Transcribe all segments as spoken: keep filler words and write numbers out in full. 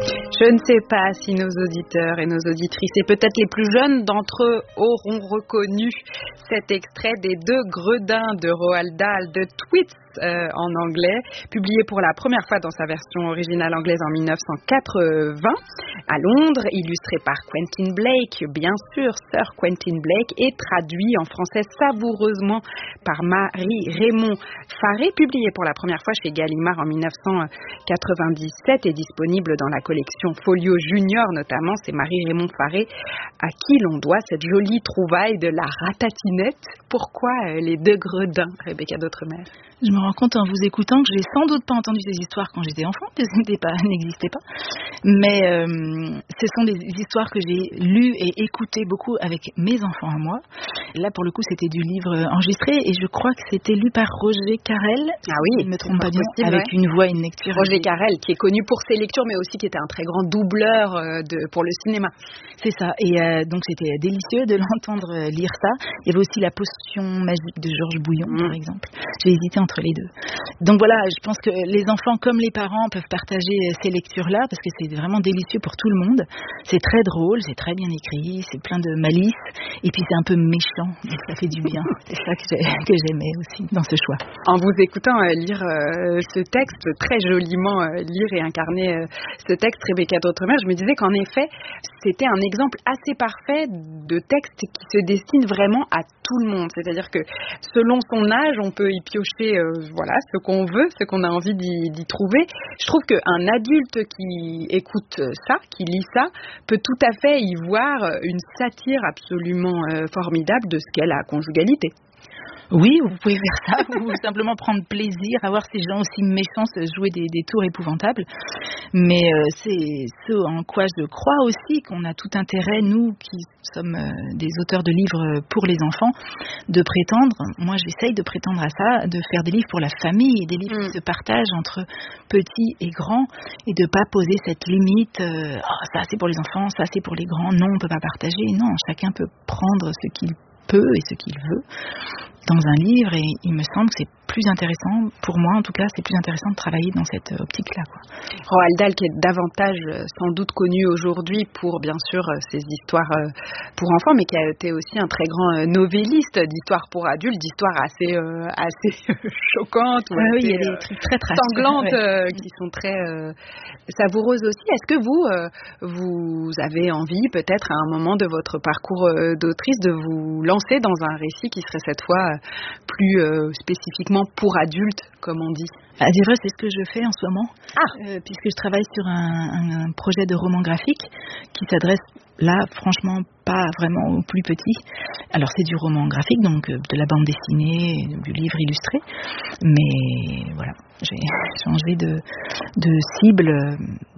Je ne sais pas si nos auditeurs et nos auditrices, et peut-être les plus jeunes d'entre eux, auront reconnu cet extrait des Deux Gredins de Roald Dahl, de Tweets euh, en anglais, publié pour la première fois dans sa version originale anglaise en mille neuf cent quatre-vingts à Londres, illustré par Quentin Blake, bien sûr, Sir Quentin Blake, et traduit en français savoureusement par Marie-Raymond Faré, publié pour la première fois chez Gallimard en mille neuf cent quatre-vingt-dix-sept et disponible dans la collection Folio Junior notamment. C'est Marie-Raymond Faré à qui l'on doit cette jolie trouvaille de la ratatinette. Pourquoi euh, les deux gredins, Rebecca d'Outremer? Je me rends compte en vous écoutant que je n'ai sans doute pas entendu ces histoires quand j'étais enfant, parce qu'elles n'existaient pas. Mais euh, ce sont des histoires que j'ai lues et écoutées beaucoup avec mes enfants à moi. Là, pour le coup, c'était du livre enregistré et je crois que c'était lu par Roger Carrel. Ah oui, je ne me trompe pas bien, possible, avec ouais. une voix et une lecture. Roger Carrel, qui est connu pour ses lectures, mais aussi qui était un très grand doubleur euh, de, pour le cinéma. C'est ça. Et euh, donc, c'était délicieux de l'entendre lire ça. Il y avait aussi La Potion magique de Georges Bouillon, mmh. par exemple. J'ai hésité entre les deux. Donc voilà, je pense que les enfants comme les parents peuvent partager ces lectures-là parce que c'est vraiment délicieux pour tout le monde. C'est très drôle, c'est très bien écrit, c'est plein de malice et puis c'est un peu méchant, donc ça fait du bien. C'est ça que, j'ai, que j'aimais aussi dans ce choix. En vous écoutant euh, lire euh, ce texte, très joliment euh, lire et incarner euh, ce texte, Rebecca d'Outremer, je me disais qu'en effet, c'était un exemple assez parfait de texte qui se destine vraiment à tout le monde. C'est-à-dire que selon son âge, on peut y piocher euh, voilà, ce qu'on veut, ce qu'on a envie d'y, d'y trouver. Je trouve qu'un adulte qui écoute ça, qui lit ça, peut tout à fait y voir une satire absolument euh, formidable de ce qu'est la conjugalité. Oui, vous pouvez faire ça, ou simplement prendre plaisir à voir ces gens aussi méchants se jouer des, des tours épouvantables. Mais euh, c'est ce en quoi je crois aussi qu'on a tout intérêt, nous qui sommes euh, des auteurs de livres pour les enfants, de prétendre, moi j'essaye de prétendre à ça, de faire des livres pour la famille, des livres mmh. qui se partagent entre petits et grands, et de ne pas poser cette limite, euh, oh, ça c'est pour les enfants, ça c'est pour les grands, non on ne peut pas partager, non, chacun peut prendre ce qu'il peut et ce qu'il veut dans un livre et il me semble que c'est plus intéressant, pour moi en tout cas, c'est plus intéressant de travailler dans cette optique-là, quoi. Roald Dahl qui est davantage sans doute connu aujourd'hui pour bien sûr ses histoires pour enfants, mais qui a été aussi un très grand novelliste d'histoires pour adultes, d'histoires assez euh, assez choquantes ou ah assez, oui, il y a des trucs très trash, sanglantes ouais. euh, qui sont très euh, savoureuses aussi. Est-ce que vous euh, vous avez envie peut-être à un moment de votre parcours euh, d'autrice de vous lancer dans un récit qui serait cette fois plus euh, spécifiquement pour adultes, comme on dit? À dire vrai, c'est ce que je fais en ce moment, ah. euh, puisque je travaille sur un, un projet de roman graphique qui s'adresse là, franchement, pas vraiment aux plus petits. Alors c'est du roman graphique, donc euh, de la bande dessinée, du livre illustré, mais voilà, j'ai changé de, de cible. Euh,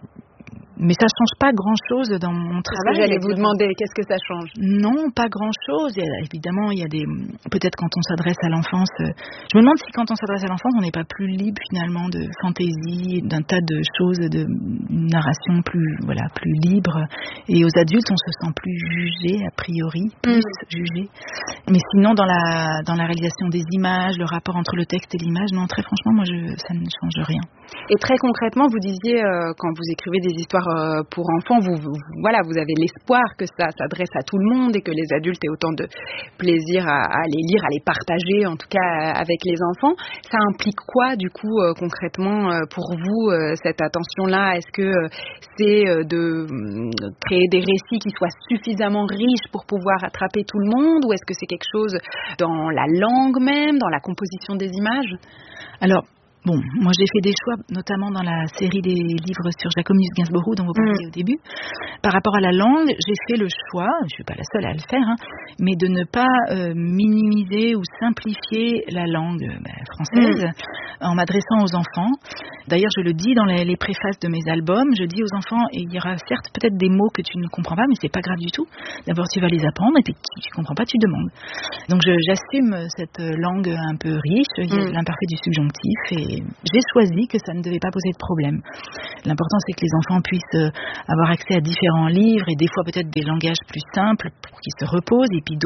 Mais ça ne change pas grand-chose dans mon travail. J'allais vous demander, qu'est-ce que ça change? Non, pas grand-chose. Il y a, évidemment, il y a des... Peut-être quand on s'adresse à l'enfance... Euh, je me demande si quand on s'adresse à l'enfance, on n'est pas plus libre finalement de fantaisie, d'un tas de choses, de narration plus, voilà, plus libre. Et aux adultes, on se sent plus jugé, a priori, plus mmh. jugé. Mais sinon, dans la, dans la réalisation des images, le rapport entre le texte et l'image, non, très franchement, moi, je, ça ne change rien. Et très concrètement, vous disiez, euh, quand vous écrivez des histoires pour enfants, vous, vous, voilà, vous avez l'espoir que ça s'adresse à tout le monde et que les adultes aient autant de plaisir à, à les lire, à les partager, en tout cas avec les enfants. Ça implique quoi, du coup, euh, concrètement, euh, pour vous, euh, cette attention-là? Est-ce que euh, c'est euh, de euh, créer des récits qui soient suffisamment riches pour pouvoir attraper tout le monde, ou est-ce que c'est quelque chose dans la langue même, dans la composition des images? Alors, bon, moi j'ai fait des choix, notamment dans la série des livres sur Jacobus Gainsborough dont vous parliez mmh. au début. Par rapport à la langue, j'ai fait le choix, je ne suis pas la seule à le faire, hein, mais de ne pas euh, minimiser ou simplifier la langue ben, française mmh. en m'adressant aux enfants. D'ailleurs, je le dis dans les, les préfaces de mes albums, je dis aux enfants, et il y aura certes peut-être des mots que tu ne comprends pas, mais c'est pas grave du tout. D'abord, tu vas les apprendre, et puis si tu ne comprends pas, tu demandes. Donc, je, j'assume cette langue un peu riche, il y a mmh. l'imparfait du subjonctif, et j'ai choisi que ça ne devait pas poser de problème. L'important, c'est que les enfants puissent avoir accès à différents livres et des fois peut-être des langages plus simples pour qu'ils se reposent et puis d'autres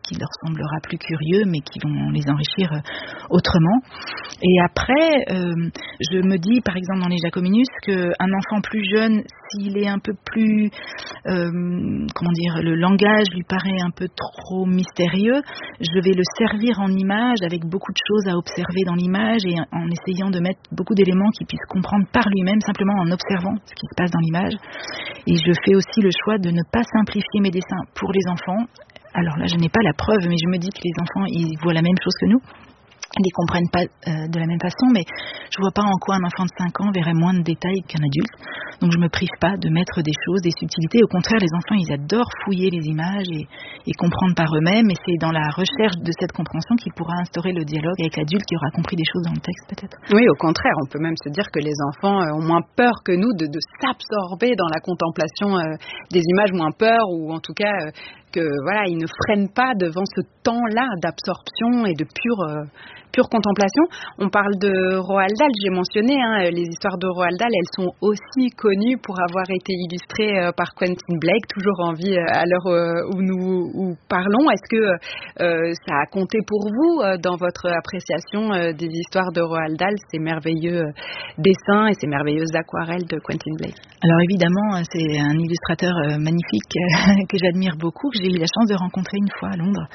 qui leur semblera plus curieux, mais qui vont les enrichir autrement. Et après, euh, je me dis, par exemple, dans les Jacominus, qu'un enfant plus jeune, s'il est un peu plus, euh, comment dire, le langage lui paraît un peu trop mystérieux, je vais le servir en image avec beaucoup de choses à observer dans l'image et en essayant de mettre beaucoup d'éléments qu'il puisse comprendre par lui-même, simplement en observant ce qui se passe dans l'image. Et je fais aussi le choix de ne pas simplifier mes dessins pour les enfants. Alors là, je n'ai pas la preuve, mais je me dis que les enfants, ils voient la même chose que nous. Ils ne les comprennent pas euh, de la même façon, mais je ne vois pas en quoi un enfant de cinq ans verrait moins de détails qu'un adulte. Donc je ne me prive pas de mettre des choses, des subtilités. Au contraire, les enfants, ils adorent fouiller les images et, et comprendre par eux-mêmes. Et c'est dans la recherche de cette compréhension qu'il pourra instaurer le dialogue avec l'adulte qui aura compris des choses dans le texte, peut-être. Oui, au contraire, on peut même se dire que les enfants ont moins peur que nous de, de s'absorber dans la contemplation euh, des images, moins peur, ou en tout cas euh, que voilà, ils ne freinent pas devant ce temps-là d'absorption et de pure euh, pure contemplation. On parle de Roald Dahl, j'ai mentionné, hein, les histoires de Roald Dahl, elles sont aussi connues pour avoir été illustrées euh, par Quentin Blake, toujours en vie euh, à l'heure euh, où nous où parlons. Est-ce que euh, ça a compté pour vous euh, dans votre appréciation euh, des histoires de Roald Dahl, ces merveilleux euh, dessins et ces merveilleuses aquarelles de Quentin Blake? Alors évidemment, c'est un illustrateur euh, magnifique euh, que j'admire beaucoup, que j'ai eu la chance de rencontrer une fois à Londres.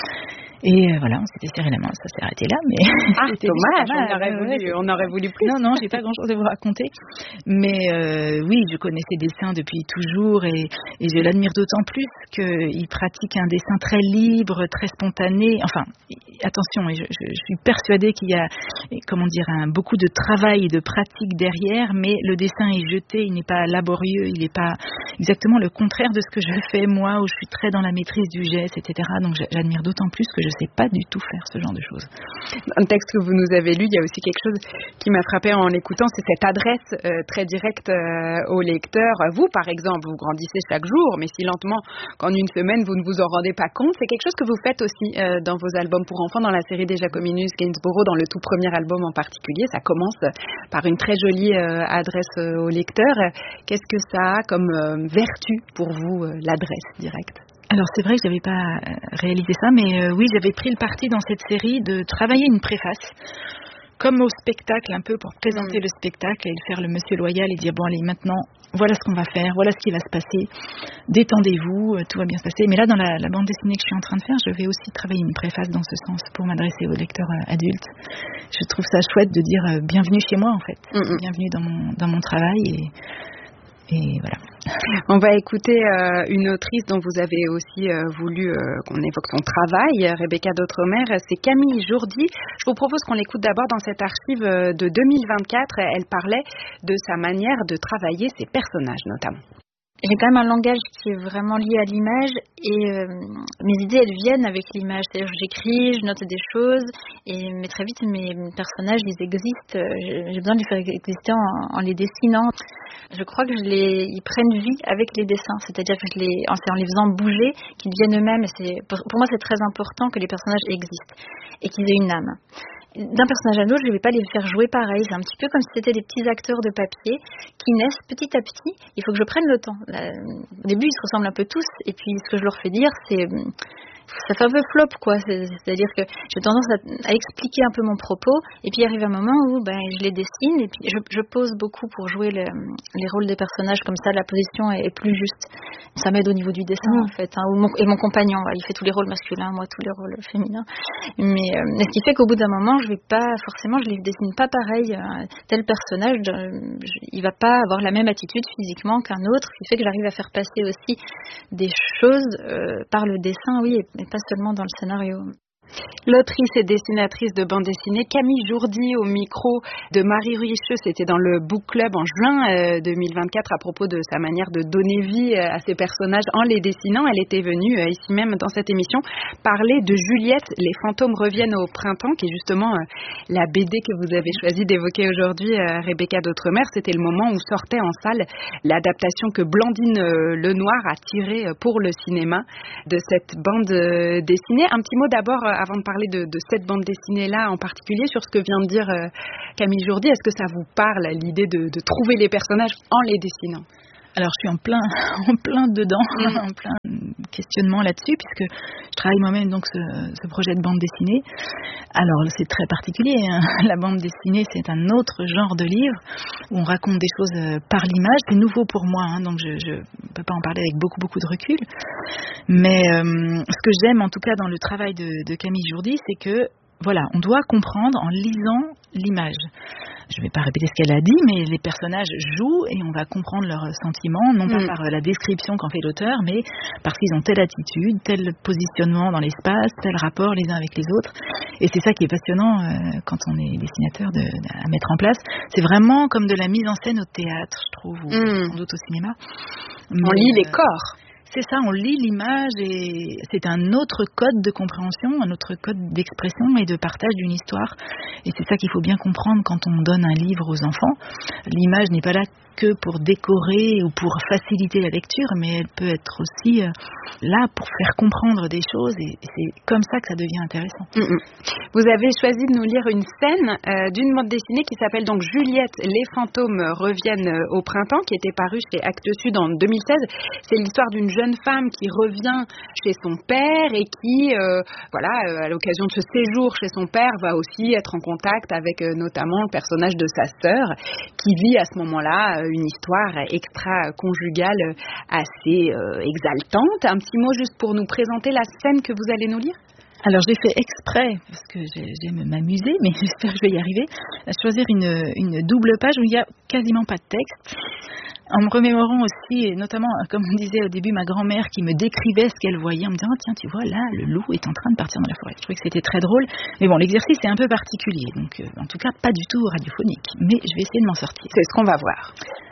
Et euh, voilà, on s'était serré la main, ça s'est arrêté là, mais ah, c'était dommage, mal, on aurait ouais, voulu, ouais, on aurait voulu plus. Non, non, j'ai pas grand-chose à vous raconter, mais euh, oui, je connais ses dessins depuis toujours et, et je l'admire d'autant plus qu'il pratique un dessin très libre, très spontané. Enfin, attention, je, je, je suis persuadée qu'il y a, comment dire, un, beaucoup de travail et de pratique derrière, mais le dessin est jeté, il n'est pas laborieux, il n'est pas exactement le contraire de ce que je fais moi, où je suis très dans la maîtrise du geste, et cetera. Donc j'admire d'autant plus que je ne sais pas du tout faire ce genre de choses. Dans le texte que vous nous avez lu, il y a aussi quelque chose qui m'a frappé en l'écoutant, c'est cette adresse euh, très directe euh, au lecteur. Vous, par exemple, vous grandissez chaque jour, mais si lentement qu'en une semaine, vous ne vous en rendez pas compte. C'est quelque chose que vous faites aussi euh, dans vos albums pour enfants, dans la série des Jacominus Gainsborough, dans le tout premier album en particulier. Ça commence par une très jolie euh, adresse euh, au lecteur. Qu'est-ce que ça a comme euh, vertu pour vous, euh, l'adresse directe? Alors c'est vrai que j'avais pas réalisé ça, mais euh, oui, j'avais pris le parti dans cette série de travailler une préface, comme au spectacle un peu, pour présenter mmh. le spectacle et faire le monsieur loyal et dire bon allez maintenant voilà ce qu'on va faire, voilà ce qui va se passer, détendez-vous, tout va bien se passer. Mais là dans la, la bande dessinée que je suis en train de faire, je vais aussi travailler une préface dans ce sens pour m'adresser aux lecteurs euh, adultes. Je trouve ça chouette de dire euh, bienvenue chez moi en fait, mmh. bienvenue dans mon, dans mon travail et Et voilà. On va écouter euh, une autrice dont vous avez aussi euh, voulu euh, qu'on évoque son travail, Rebecca d'Outremer, c'est Camille Jourdi. Je vous propose qu'on l'écoute d'abord dans cette archive de deux mille vingt-quatre. Elle parlait de sa manière de travailler ses personnages notamment. J'ai quand même un langage qui est vraiment lié à l'image et euh, mes idées elles viennent avec l'image, c'est-à-dire que j'écris, je note des choses et mais très vite mes personnages ils existent, j'ai besoin de les faire exister en, en les dessinant. Je crois que je les, ils prennent vie avec les dessins, c'est-à-dire que je les, en, en les faisant bouger, qu'ils deviennent eux-mêmes. Et c'est, pour, pour moi c'est très important que les personnages existent et qu'ils aient une âme. D'un personnage à l'autre, je ne vais pas les faire jouer pareil. C'est un petit peu comme si c'était des petits acteurs de papier qui naissent petit à petit. Il faut que je prenne le temps. Là, au début, ils se ressemblent un peu tous. Et puis, ce que je leur fais dire, c'est... ça fait un peu flop, quoi. C'est, c'est-à-dire que j'ai tendance à, à expliquer un peu mon propos. Et puis, il arrive un moment où ben, je les dessine. Et puis, je, je pose beaucoup pour jouer le, les rôles des personnages. Comme ça, la position est, est plus juste. Ça m'aide au niveau du dessin, mmh. en fait. Hein, mon, et mon compagnon, il fait tous les rôles masculins, moi, tous les rôles féminins. Mais euh, ce qui fait qu'au bout d'un moment, je vais pas forcément, je les dessine pas pareil. Euh, tel personnage, euh, je, il va pas avoir la même attitude physiquement qu'un autre. Ce qui fait que j'arrive à faire passer aussi des choses euh, par le dessin, oui, mais pas seulement dans le scénario. L'autrice et dessinatrice de bande dessinée Camille Jourdi au micro de Marie Richeux, c'était dans le Book Club en juin euh, deux mille vingt-quatre à propos de sa manière de donner vie euh, à ses personnages en les dessinant. Elle était venue euh, ici même dans cette émission parler de Juliette, les fantômes reviennent au printemps, qui est justement euh, la B D que vous avez choisi d'évoquer aujourd'hui, euh, Rebecca d'Outremer. C'était le moment où sortait en salle l'adaptation que Blandine euh, Lenoir a tirée euh, pour le cinéma de cette bande euh, dessinée. Un petit mot d'abord euh, avant de parler de, de cette bande dessinée-là en particulier, sur ce que vient de dire euh, Camille Jourdi. Est-ce que ça vous parle, l'idée de, de trouver les personnages en les dessinant? Alors, je suis en plein, en plein dedans, mmh. en plein questionnement là-dessus, puisque je travaille moi-même donc ce, ce projet de bande dessinée. Alors, c'est très particulier. Hein. La bande dessinée, c'est un autre genre de livre où on raconte des choses par l'image. C'est nouveau pour moi, hein, donc je ne peux pas en parler avec beaucoup, beaucoup de recul. Mais euh, ce que j'aime, en tout cas, dans le travail de, de Camille Jourdi, c'est que, voilà, on doit comprendre en lisant l'image. Je ne vais pas répéter ce qu'elle a dit, mais les personnages jouent et on va comprendre leurs sentiments, non pas mmh. par la description qu'en fait l'auteur, mais parce qu'ils ont telle attitude, tel positionnement dans l'espace, tel rapport les uns avec les autres. Et c'est ça qui est passionnant euh, quand on est dessinateur de, de, à mettre en place. C'est vraiment comme de la mise en scène au théâtre, je trouve, ou mmh. sans doute au cinéma. Mais, on lit les corps. C'est ça, on lit l'image et c'est un autre code de compréhension, un autre code d'expression et de partage d'une histoire. Et c'est ça qu'il faut bien comprendre quand on donne un livre aux enfants. L'image n'est pas là que pour décorer ou pour faciliter la lecture, mais elle peut être aussi euh, là pour faire comprendre des choses et c'est comme ça que ça devient intéressant. Mmh. Vous avez choisi de nous lire une scène euh, d'une bande dessinée qui s'appelle donc Juliette, les fantômes reviennent au printemps, qui était parue chez Actes Sud en deux mille seize. C'est l'histoire d'une jeune femme qui revient chez son père et qui, euh, voilà, euh, à l'occasion de ce séjour chez son père, va aussi être en contact avec euh, notamment le personnage de sa sœur, qui vit à ce moment-là euh, une histoire extra-conjugale assez euh, exaltante. Un petit mot juste pour nous présenter la scène que vous allez nous lire ? Alors j'ai fait exprès, parce que j'aime m'amuser, mais j'espère que je vais y arriver, à choisir une, une double page où il n'y a quasiment pas de texte. En me remémorant aussi, et notamment, comme on disait au début, ma grand-mère qui me décrivait ce qu'elle voyait en me disant oh, « Tiens, tu vois, là, le loup est en train de partir dans la forêt ». Je trouvais que c'était très drôle. Mais bon, l'exercice est un peu particulier, donc euh, en tout cas pas du tout radiophonique. Mais je vais essayer de m'en sortir. C'est ce qu'on va voir.